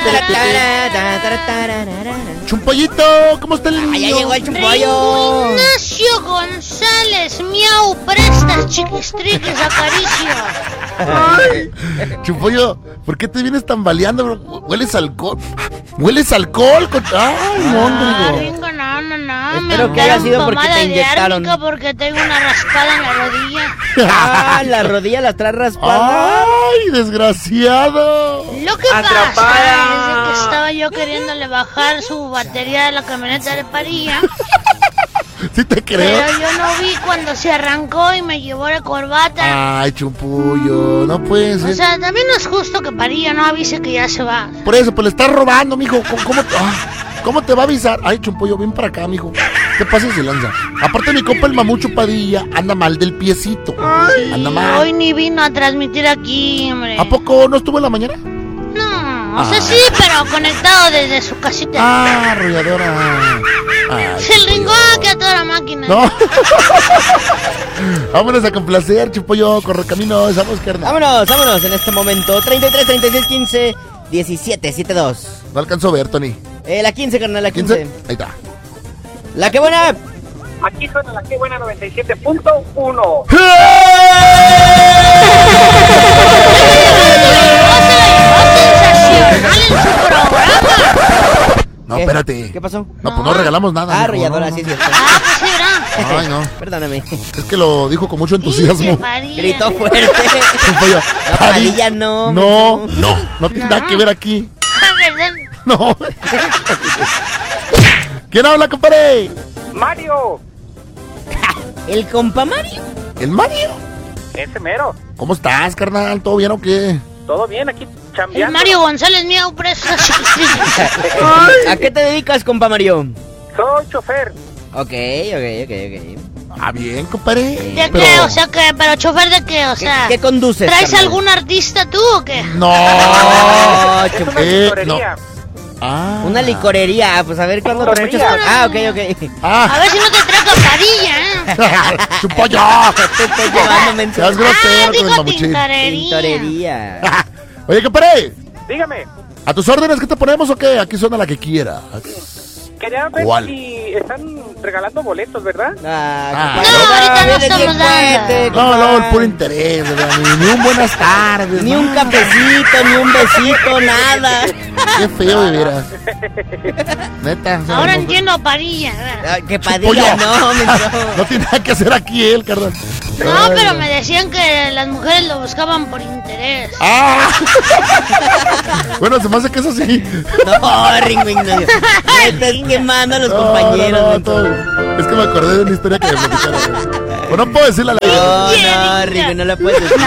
Chumpollito, ¿cómo está el niño? Ya llegó el Chumpollo. Ignacio González, miau, prestas, chiquistriques, acaricio. Ay, Chumpollo, ¿por qué te vienes tambaleando, bro? ¿Hueles alcohol? ¿Hueles alcohol? Ay, no, Ringo, no. Espero que haya sido porque te inyectaron. Porque tengo una raspada en la rodilla. Ah, la rodilla la trae raspada. ¡Ay, desgraciado! Lo que pasa es que estaba yo queriéndole bajar su batería de la camioneta de Parilla. Sí te creo. Pero yo no vi cuando se arrancó y me llevó de corbata. Ay, Chumpollo, no puede ser. O sea, también no es justo que Parilla no avise que ya se va. Por eso, pues le estás robando, mijo. ¿Cómo te va a avisar? Ay, Chumpollo, ven para acá, mijo. ¿Qué pasa si lanza? Aparte, mi compa el Mamucho Padilla anda mal del piecito. Ay, anda mal. Hoy ni vino a transmitir aquí, hombre. ¿A poco no estuvo en la mañana? No, o sea, sí, pero conectado desde su casita. Ah, arrolladora. El Ringo que a toda la máquina. No. Vámonos a complacer, Chumpollo, corre camino, vamos, carnal. Vámonos en este momento. 33, 36, 15, 17, 72. No alcanzo a ver, Tony. La 15, carnal, la 15. Ahí está. La que buena. Aquí suena la que buena 97.1. Sensacional en su programa. No, espérate. ¿Qué pasó? No, pues no regalamos nada. Ah, mijo, arrolladora, no. sí, cierto. Pues sí, ¿verdad? Ay, no. Perdóname. Es que lo dijo con mucho entusiasmo. Gritó fuerte. Chumpollo. La Padilla no. No tiene nada que ver aquí. ¿Verdad? No. ¿Quién habla, compadre? Mario. ¿El compa Mario? ¿El Mario? Ese mero. ¿Cómo estás, carnal? ¿Todo bien o qué? Todo bien, aquí El chambeando. Mario González, miau, prestas, chiquistriques. ¿A qué te dedicas, compa Mario? Soy chofer. Ok. Ah, bien, compadre. ¿De qué? O sea, ¿qué? ¿Pero chofer de qué? O sea, ¿Qué conduces, ¿traes carnal? algún artista tú o qué? No. Es una licorería. Ah. Una licorería, pues a ver cuándo te muchas. Licorería. Ok. Ah. A ver si no te trae Padilla, ¿eh? Chumpollo. Te estoy llevando mensajes. Seas grosero con el dijo mamuchín. tintorería. Oye, compadre. Dígame, ¿A tus órdenes qué te ponemos o qué? Aquí suena la que quiera. quería ver ¿Cuál? si están regalando boletos, ¿verdad? Ah, No, ahorita no estamos dando. No, el puro interés, ¿verdad? Ni un buenas tardes. Ni un nada. cafecito, ni un besito, nada. Qué feo, de veras. Neta. o sea, Ahora no- entiendo a Padilla. Que Chumpollo. Padilla no, No tiene nada que hacer aquí él, carnal. No, Ay, pero me decían que las mujeres lo buscaban por interés. ¡Ah! Bueno, se me hace que eso sí. No, Ringo Ignacio. Me estás quemando a los compañeros. No, menso. todo. Es que me acordé de una historia que me platicaron. Bueno, no puedo decirla a la No, Ringo, no la puedes decir.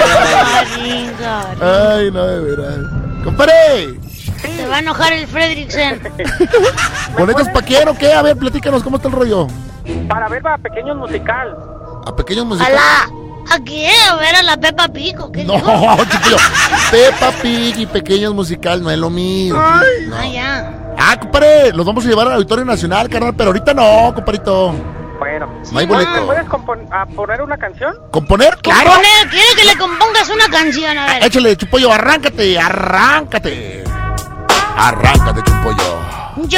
Ay, no, de veras. ¡Compadre! Se va a enojar el Fredricksen. ¿Boletos pa' quién o qué? A ver, platícanos, ¿cómo está el rollo? Para ver a Pequeños Musical. ¿A pequeños ¿A musicales? la... ¿A qué? ¿A ver a la Peppa Pico? ¿Qué No, dijo? chiquillo. Peppa Pig y pequeños musical no es lo mismo. No. Ah, ya. Ah, compadre, los vamos a llevar al Auditorio Nacional, carnal, pero ahorita no, compadrito. Bueno. No hay ¿Me boleto. puedes poner una canción? ¿Componer? ¡Claro! Componer, ¿quiere que le compongas una canción? A ver. Échale, Chumpollo, arráncate. Arráncate, Chumpollo. Yo.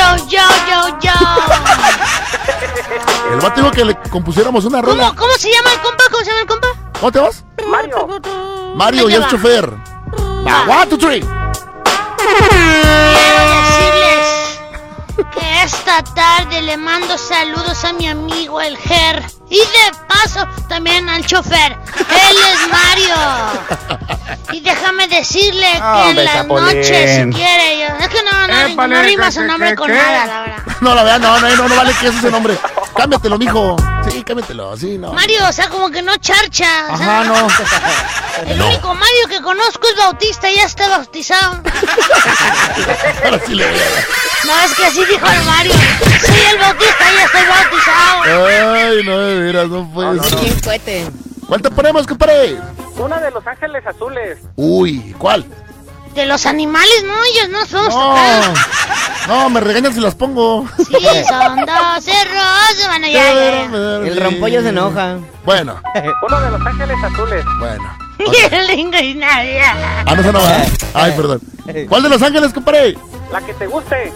El vato dijo que le compusiéramos una rola. ¿Cómo se llama el compa? ¿Cómo se llama el compa? ¿Cómo te vas? Mario. Mario Ahí y te el va. chofer. Va, 1, 2, 3. Quiero decirles que esta tarde le mando saludos a mi amigo el Ger y de paso también al chofer. Él es Mario. Y déjame decirle que en las noches, si quiere, es que no rima su nombre con nada, la verdad. No, la verdad, no vale que ese es el nombre. Cámbiatelo, mijo. Sí, cámbiatelo, sí, no. Mario, o sea, como que no charcha. O sea, Ajá, no. el No. único Mario que conozco es Bautista, ya está bautizado. Ahora sí le voy a dar. No, es que así dijo el Mario. Soy el Bautista, ya estoy bautizado. Ay, no, de veras, no puede ser. ¿Quién cuete? ¿Cuál te ponemos, compadre? Una de Los Ángeles Azules. Uy, ¿cuál? De los animales, no, ellos no son. No, me regañan si las pongo. Sí, son dos cerros. Bueno, ya. El rompollo se enoja. Bueno, Uno de Los Ángeles Azules. bueno. Y el lingo y nadie. Ah, no se enoja. Ay, perdón. ¿Cuál de Los Ángeles, compadre? La que te guste.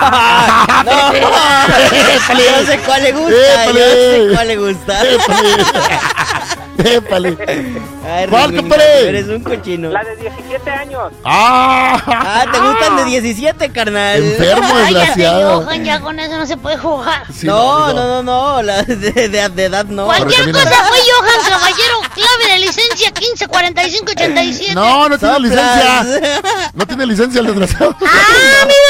Yo sé cuál le gusta. Yo sé cuál le gusta. Épale. Ay, ¿Cuál, Ringo, compadre? eres un cochino. La de 17 años. ¿Te gustan de 17, carnal? Enfermo, Cállate, desgraciado. Johan, ya con eso no se puede jugar. Sí, No, la de edad no. Cualquier camina. cosa fue Johan, caballero. Clave de licencia 154587. No tiene Soplas. licencia. No tiene licencia el desgraciado. Ah, mi